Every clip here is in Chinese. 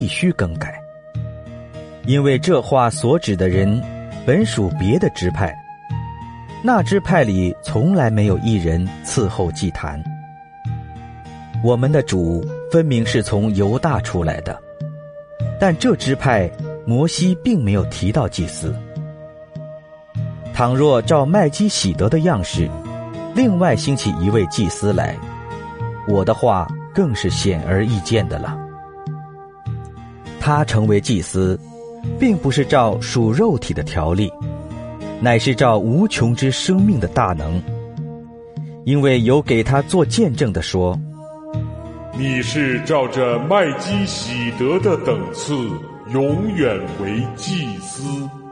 必须更改。因为这话所指的人本属别的支派，那支派里从来没有一人伺候祭坛。我们的主分明是从犹大出来的，但这支派摩西并没有提到祭司。倘若照麦基洗德的样式，另外兴起一位祭司来，我的话更是显而易见的了。他成为祭司，并不是照属肉体的条例，乃是照无穷之生命的大能。因为有给他做见证的说， 你是照着麦基洗德的等次，永远为祭司。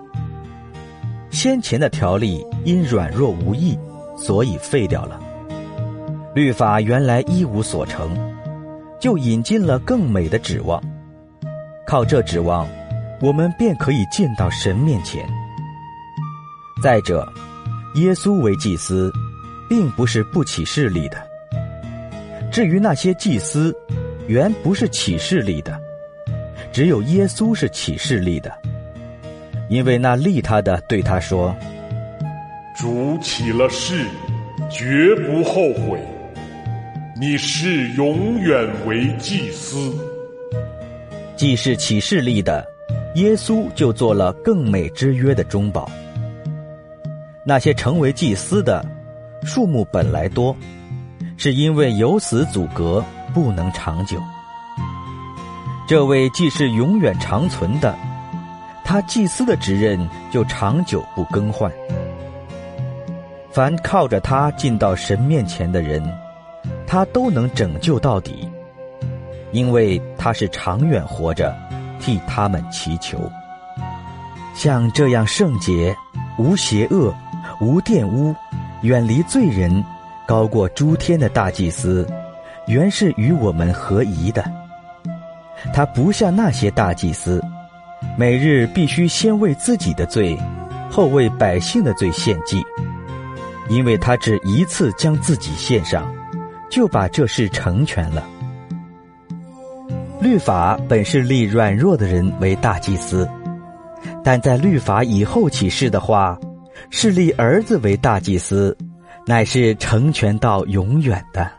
先前的条例因软弱无益，所以废掉了。律法原来一无所成，就引进了更美的指望。靠这指望，我们便可以进到神面前。再者，耶稣为祭司，并不是不起势力的。至于那些祭司，原不是起势力的，只有耶稣是起势力的。因为那立他的对他说， 主起了誓，绝不后悔，你是永远为祭司。 既是起势力的，耶稣就做了更美之约的中保。那些成为祭司的数目本来多，是因为有死阻隔，不能长久。这位既是永远长存的，他祭司的职任就长久不更换。凡靠着他进到神面前的人，他都能拯救到底，因为他是长远活着，替他们祈求。像这样圣洁、无邪恶、无玷污、远离罪人，高过诸天的大祭司，原是与我们合宜的。他不像那些大祭司，每日必须先为自己的罪，后为百姓的罪献祭，因为他只一次将自己献上，就把这事成全了。律法本是立软弱的人为大祭司，但在律法以后启示的话，是立儿子为大祭司，乃是成全到永远的。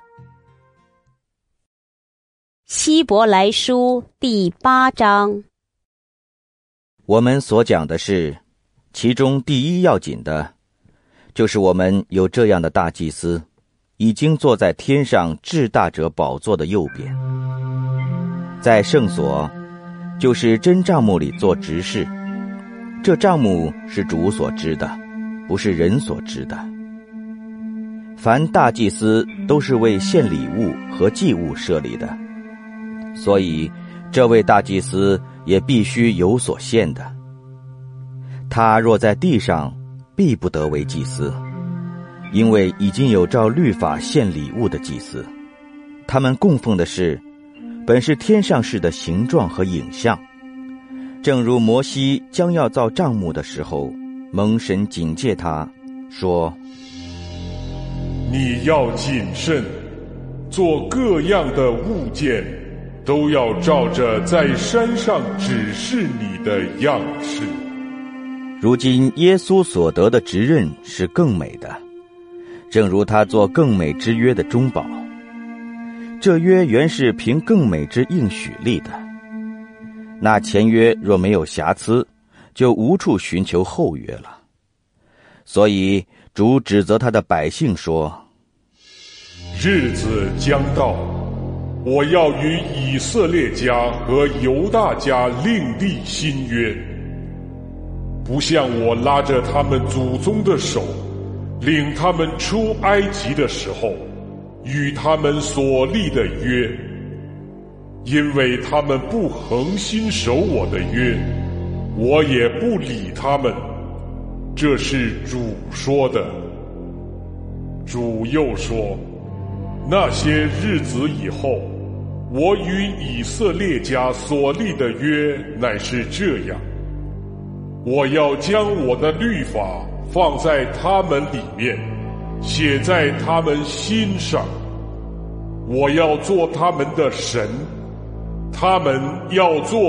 希伯来书第8章。 我们所讲的是，其中第一要紧的，就是我们有这样的大祭司，已经坐在天上至大者宝座的右边，在圣所，就是真帐幕里做执事。这帐幕是主所知的，不是人所知的。凡大祭司都是为献礼物和祭物设立的，所以这位大祭司也必须有所献的。他若在地上，必不得为祭司，因为已经有照律法献礼物的祭司，他们供奉的事本是天上事的形状和影像。正如摩西将要造帐幕的时候，蒙神警戒他说， 你要谨慎，做各样的物件，都要照着在山上指示你的样式。 如今耶稣所得的职任是更美的，正如他做更美之约的中保。这约原是凭更美之应许立的，那前约若没有瑕疵，就无处寻求后约了。所以主指责他的百姓说， 日子将到，我要与以色列家和犹大家另立新约，不像我拉着他们祖宗的手，领他们出埃及的时候，与他们所立的约，因为他们不恒心守我的约，我也不理他们。这是主说的。主又说，那些日子以后，我与以色列家所立的约乃是这样，我要将我的律法放在他们里面，写在他们心上，我要做他们的神， 他们要做